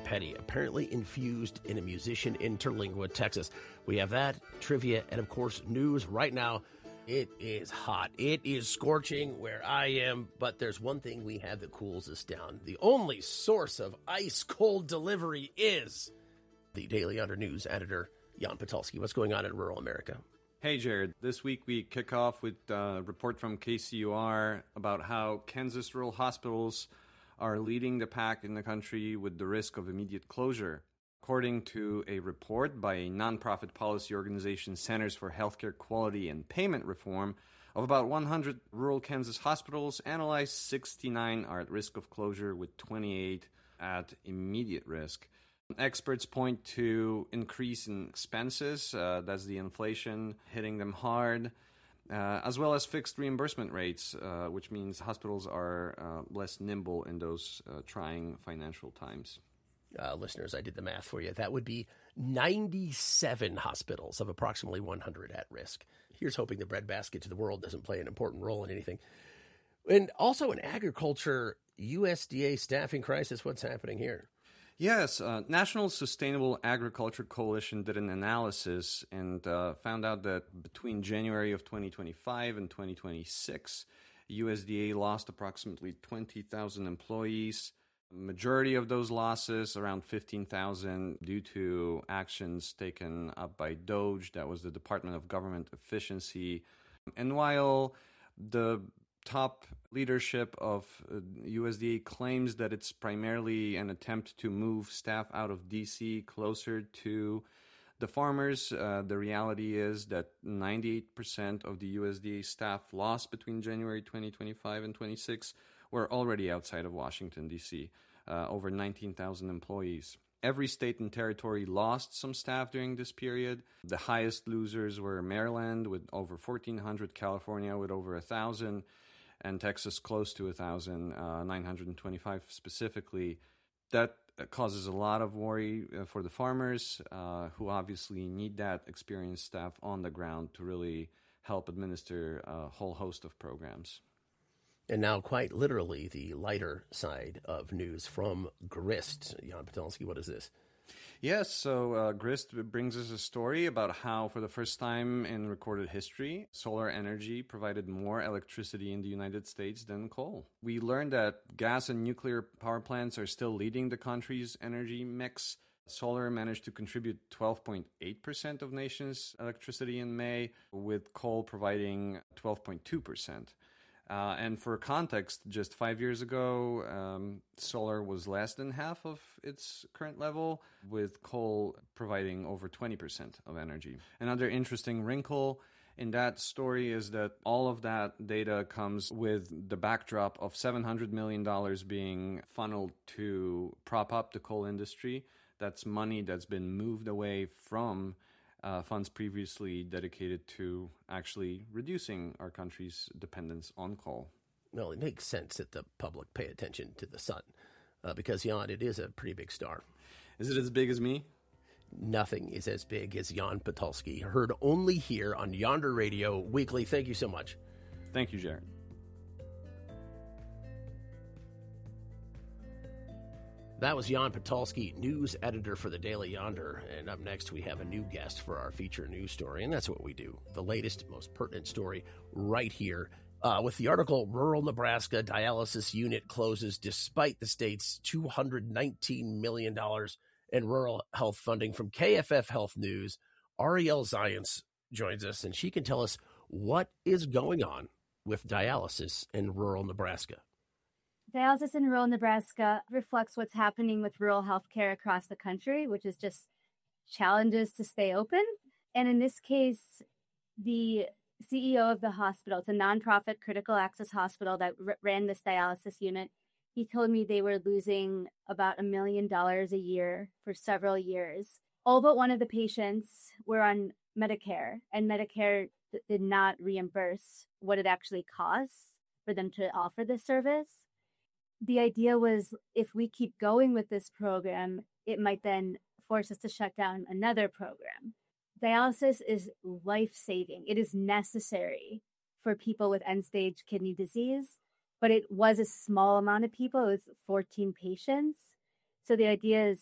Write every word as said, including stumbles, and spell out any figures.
Petty, apparently infused in a musician in Terlingua, Texas. We have that, trivia, and of course, news right now. It is hot. It is scorching where I am, but there's one thing we have that cools us down. The only source of ice-cold delivery is the Daily Yonder News editor, Jan Patulski. What's going on in rural America? Hey, Jared. This week we kick off with a report from K C U R about how Kansas rural hospitals are leading the pack in the country with the risk of immediate closure. According to a report by a nonprofit policy organization, Centers for Healthcare Quality and Payment Reform, of about one hundred rural Kansas hospitals analyzed, sixty-nine are at risk of closure, with twenty-eight at immediate risk. Experts point to increase in expenses, uh, that's the inflation hitting them hard, uh, as well as fixed reimbursement rates, uh, which means hospitals are uh, less nimble in those uh, trying financial times. Uh, listeners, I did the math for you. That would be ninety-seven hospitals of approximately one hundred at risk. Here's hoping the breadbasket to the world doesn't play an important role in anything. And also in agriculture, U S D A staffing crisis. What's happening here? Yes, uh, National Sustainable Agriculture Coalition did an analysis and uh, found out that between January of twenty twenty-five and twenty twenty-six, U S D A lost approximately twenty thousand employees. Majority of those losses, around fifteen thousand, due to actions taken up by DOGE, that was the Department of Government Efficiency. And while the top leadership of U S D A claims that it's primarily an attempt to move staff out of D C closer to the farmers, uh, the reality is that ninety-eight percent of the U S D A staff lost between January twenty twenty-five and twenty-six were already outside of Washington, D C, uh, over nineteen thousand employees. Every state and territory lost some staff during this period. The highest losers were Maryland with over fourteen hundred, California with over one thousand, and Texas close to one thousand, uh, nine hundred twenty-five specifically. That causes a lot of worry uh, for the farmers, uh, who obviously need that experienced staff on the ground to really help administer a whole host of programs. And now, quite literally, the lighter side of news from Grist. Jan Patulski, what is this? Yes, so uh, Grist brings us a story about how, for the first time in recorded history, solar energy provided more electricity in the United States than coal. We learned that gas and nuclear power plants are still leading the country's energy mix. Solar managed to contribute twelve point eight percent of nation's electricity in May, with coal providing twelve point two percent. Uh, and for context, just five years ago, um, solar was less than half of its current level, with coal providing over twenty percent of energy. Another interesting wrinkle in that story is that all of that data comes with the backdrop of seven hundred million dollars being funneled to prop up the coal industry. That's money that's been moved away from Uh, funds previously dedicated to actually reducing our country's dependence on coal. Well, it makes sense that the public pay attention to the sun, uh, because, Jan, it is a pretty big star. Is it as big as me? Nothing is as big as Jan Patulski, heard only here on Yonder Radio Weekly. Thank you so much. Thank you, Jared. That was Jan Patulski, news editor for the Daily Yonder. And up next, we have a new guest for our feature news story. And that's what we do. The latest, most pertinent story right here. Uh, with the article, Rural Nebraska Dialysis Unit Closes Despite the State's two hundred nineteen million dollars in rural health funding. From K F F Health News, Ariel Zients joins us, and she can tell us what is going on with dialysis in rural Nebraska. Dialysis in rural Nebraska reflects what's happening with rural healthcare across the country, which is just challenges to stay open. And in this case, the C E O of the hospital, it's a nonprofit critical access hospital that r- ran this dialysis unit. He told me they were losing about a million dollars a year for several years. All but one of the patients were on Medicare, and Medicare th- did not reimburse what it actually costs for them to offer this service. The idea was, if we keep going with this program, it might then force us to shut down another program. Dialysis is life-saving. It is necessary for people with end-stage kidney disease, but it was a small amount of people. It was fourteen patients. So the idea is